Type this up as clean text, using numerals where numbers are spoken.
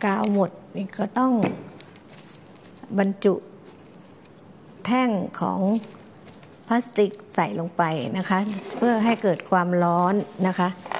กาวหมดก็ต้องบรรจุแท่งของพลาสติกใส่ลงไปนะคะเพื่อให้เกิดความร้อนนะคะ